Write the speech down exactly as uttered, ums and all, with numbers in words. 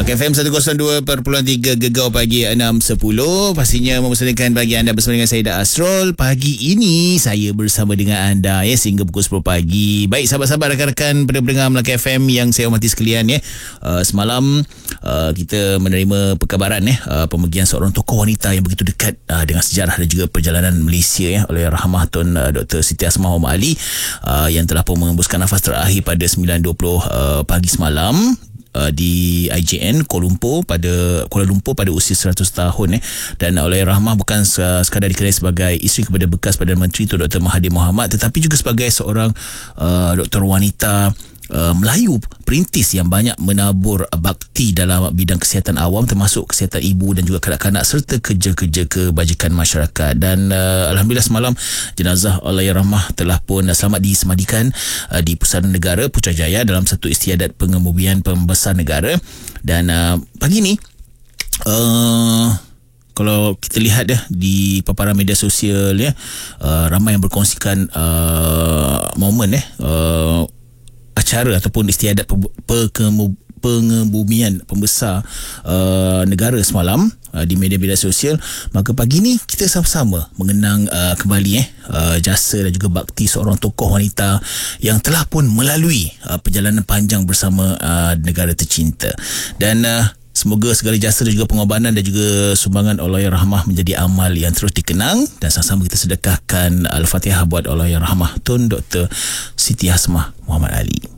Melaka F M seratus dua perpuluhan tiga Gegar pagi enam sepuluh. Pastinya mempersembahkan bagi anda bersama dengan saya Da Asrul. Pagi ini saya bersama dengan anda ya sehingga pukul sepuluh pagi. Baik sahabat-sahabat, rakan-rakan pendengar Melaka F M yang saya hormati sekalian ya. Uh, semalam uh, kita menerima perkabaran ya uh, pemergian seorang tokoh wanita yang begitu dekat uh, dengan sejarah dan juga perjalanan Malaysia ya oleh Rahmah Tun uh, Doktor Siti Hasmah Muhammad Ali uh, yang telah pun mengembuskan nafas terakhir pada sembilan dua puluh uh, pagi semalam di I J N Kuala Lumpur pada Kuala Lumpur pada usia seratus tahun eh. Dan oleh Rahmah bukan sekadar dikenali sebagai isteri kepada bekas Perdana Menteri Tun Doktor Mahathir Mohamad, tetapi juga sebagai seorang uh, doktor wanita Uh, Melayu perintis yang banyak menabur bakti dalam bidang kesihatan awam, termasuk kesihatan ibu dan juga kanak-kanak serta kerja-kerja kebajikan masyarakat. Dan uh, Alhamdulillah semalam jenazah Allahyarhamah telah pun selamat disemadikan uh, di Pusara Negara Putrajaya dalam satu istiadat pengemudian pembesar negara. Dan uh, pagi ni uh, kalau kita lihat ya di paparan media sosial ya, uh, ramai yang berkongsikan uh, momen ya uh, acara ataupun istiadat pengebumian pembesar uh, negara semalam uh, di media-media sosial. Maka pagi ni kita sama-sama mengenang uh, kembali eh uh, jasa dan juga bakti seorang tokoh wanita yang telah pun melalui uh, perjalanan panjang bersama uh, negara tercinta. Dan uh, semoga segala jasa dan juga pengorbanan dan juga sumbangan Allahyarhamah menjadi amal yang terus dikenang, dan sama-sama kita sedekahkan Al-Fatihah buat Allahyarhamah Tun Doktor Siti Hasmah Muhammad Ali.